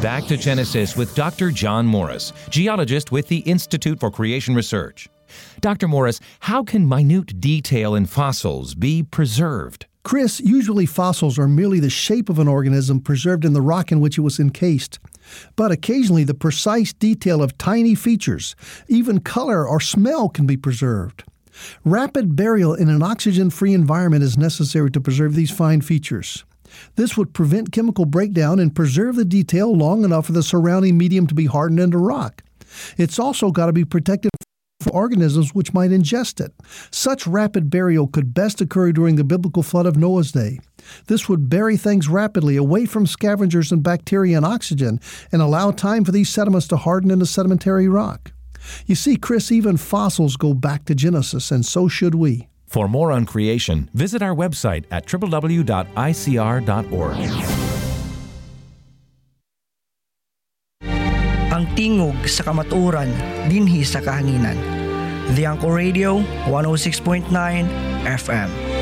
Back to Genesis with Dr. John Morris, geologist with the Institute for Creation Research. Dr. Morris, how can minute detail in fossils be preserved? Chris, usually fossils are merely the shape of an organism preserved in the rock in which it was encased. But occasionally the precise detail of tiny features, even color or smell, can be preserved. Rapid burial in an oxygen-free environment is necessary to preserve these fine features. This would prevent chemical breakdown and preserve the detail long enough for the surrounding medium to be hardened into rock. It's also got to be protected from organisms which might ingest it. Such rapid burial could best occur during the biblical flood of Noah's day. This would bury things rapidly away from scavengers and bacteria and oxygen and allow time for these sediments to harden into sedimentary rock. You see, Chris, even fossils go back to Genesis, and so should we. For more on creation, visit our website at www.icr.org. Ang tingog sa kamatuoran dinhi sa kahanginan. The Anchor Radio 106.9 FM.